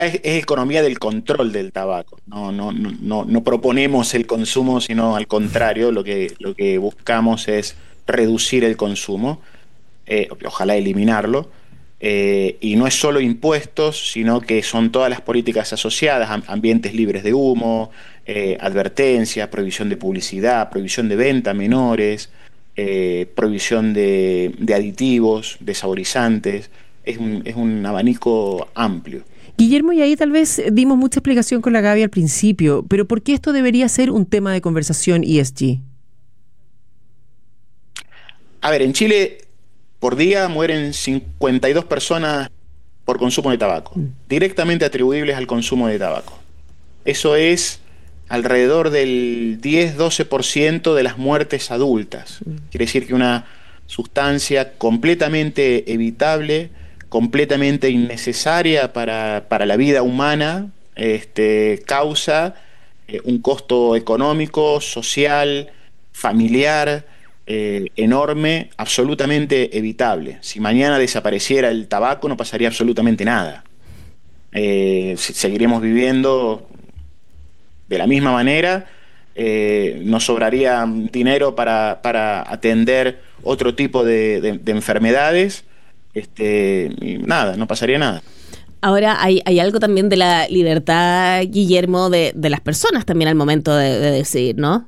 es economía del control del tabaco. No proponemos el consumo, sino al contrario, lo que buscamos es reducir el consumo, ojalá eliminarlo. Y no es solo impuestos, sino que son todas las políticas asociadas, ambientes libres de humo, advertencias, prohibición de publicidad, prohibición de venta a menores, prohibición de aditivos, de saborizantes. Es un abanico amplio. Guillermo, y ahí tal vez dimos mucha explicación con la Gaby al principio, pero ¿por qué esto debería ser un tema de conversación ESG? A ver, en Chile por día mueren 52 personas por consumo de tabaco, Mm, directamente atribuibles al consumo de tabaco. Eso es alrededor del 10-12% de las muertes adultas. mm. Quiere decir que una sustancia completamente evitable, completamente innecesaria para la vida humana, causa un costo económico, social, familiar, enorme, absolutamente evitable. Si mañana desapareciera el tabaco, no pasaría absolutamente nada. Seguiremos viviendo de la misma manera, nos sobraría dinero para atender otro tipo de enfermedades, y nada, no pasaría nada. Ahora hay algo también de la libertad, Guillermo, de las personas también al momento de decidir, ¿no?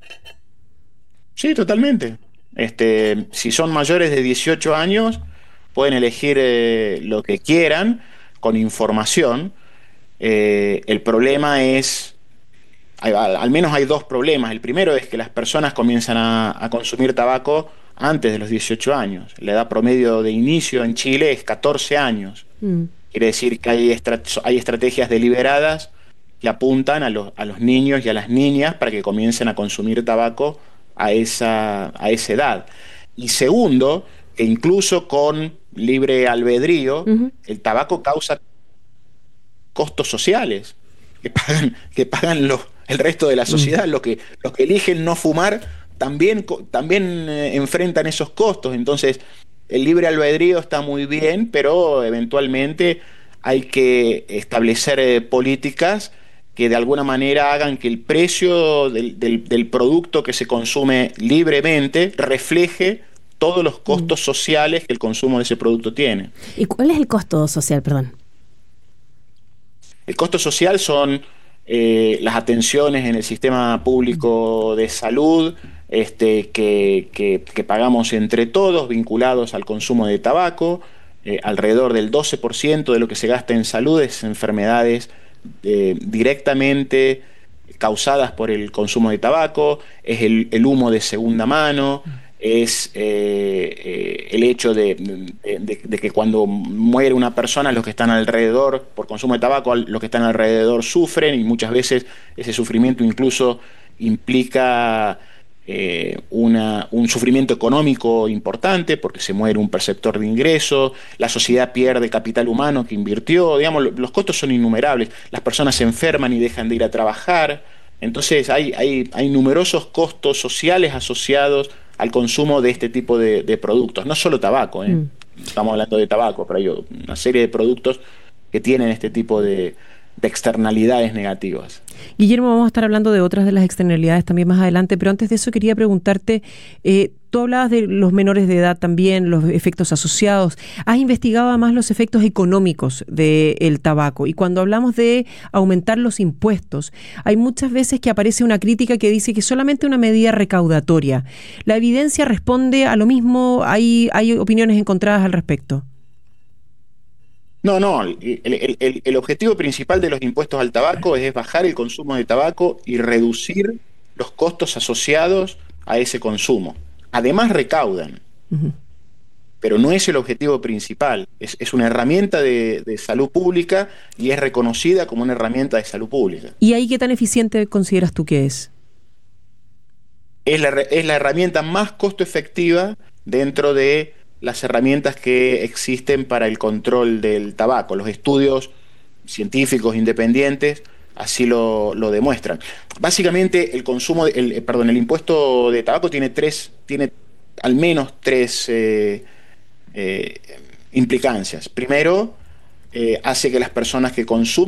Sí, totalmente. Si son mayores de 18 años, pueden elegir lo que quieran con información. El problema es, al menos hay dos problemas. El primero es que las personas comienzan a consumir tabaco antes de los 18 años. La edad promedio de inicio en Chile es 14 años. Mm. Quiere decir que hay estrategias deliberadas que apuntan a los niños y a las niñas para que comiencen a consumir tabaco a esa edad. Y segundo, que incluso con libre albedrío, Ujú. el tabaco causa costos sociales que pagan el resto de la Mm. sociedad. Los que eligen no fumar también enfrentan esos costos. Entonces, el libre albedrío está muy bien, pero eventualmente hay que establecer políticas que de alguna manera hagan que el precio del producto que se consume libremente refleje todos los Mm. costos sociales que el consumo de ese producto tiene. ¿Y cuál es el costo social, perdón? El costo social son las atenciones en el sistema público de salud, que pagamos entre todos, vinculados al consumo de tabaco. Alrededor del 12% de lo que se gasta en salud es enfermedades directamente causadas por el consumo de tabaco, es el humo de segunda mano, es el hecho de que cuando muere una persona, los que están alrededor, por consumo de tabaco, los que están alrededor sufren, y muchas veces ese sufrimiento incluso implica un sufrimiento económico importante, porque se muere un perceptor de ingreso, la sociedad pierde capital humano que invirtió, digamos, los costos son innumerables, las personas se enferman y dejan de ir a trabajar. Entonces hay numerosos costos sociales asociados al consumo de este tipo de productos. No solo tabaco, ¿eh? Mm. Estamos hablando de tabaco, pero hay una serie de productos que tienen este tipo de externalidades negativas. Guillermo, vamos a estar hablando de otras de las externalidades también más adelante, pero antes de eso quería preguntarte, tú hablabas de los menores de edad también, los efectos asociados. ¿Has investigado además los efectos económicos del tabaco? Y cuando hablamos de aumentar los impuestos, hay muchas veces que aparece una crítica que dice que es solamente una medida recaudatoria. ¿La evidencia responde a lo mismo? ¿Hay opiniones encontradas al respecto? No, el objetivo principal de los impuestos al tabaco es bajar el consumo de tabaco y reducir los costos asociados a ese consumo. Además recaudan, Ujú. pero no es el objetivo principal. Es una herramienta de salud pública y es reconocida como una herramienta de salud pública. ¿Y ahí qué tan eficiente consideras tú que es? Es la herramienta más costo efectiva dentro de las herramientas que existen para el control del tabaco. Los estudios científicos independientes así lo demuestran. Básicamente el impuesto de tabaco tiene al menos tres eh, implicancias. Primero, hace que las personas que consumen